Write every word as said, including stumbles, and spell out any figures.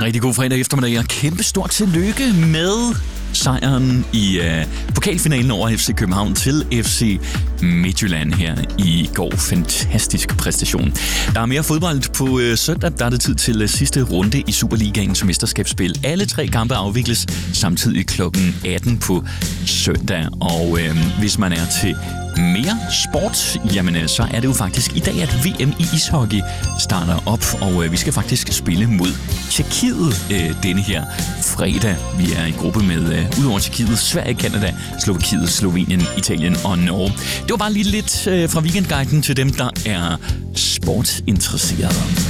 Rigtig god fredag eftermiddag, og kæmpe stort tillykke med sejren i uh, pokalfinalen over F C København til F C Midtjylland her i går. Fantastisk præstation. Der er mere fodbold på uh, søndag. Der er det tid til uh, sidste runde i Superligaens mesterskabsspil. Alle tre kampe afvikles samtidig klokken atten på søndag. Og uh, hvis man er til mere sport, jamen så er det jo faktisk i dag, at V M i ishockey starter op, og øh, vi skal faktisk spille mod Tjekkiet øh, denne her fredag. Vi er i gruppe med, øh, udover Tjekkiet, Sverige, Canada, Slovakiet, Slovenien, Italien og Norge. Det var bare lige lidt øh, fra weekendguiden til dem, der er sportsinteresserede.